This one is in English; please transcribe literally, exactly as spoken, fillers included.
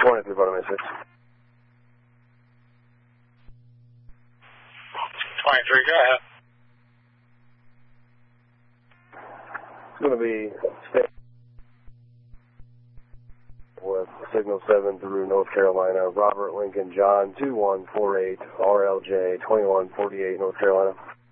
twenty-three, bottom of six. twenty-three, go ahead. It's going to be with signal seven through North Carolina. Robert Lincoln John two one four eight R L J twenty-one forty-eight North Carolina.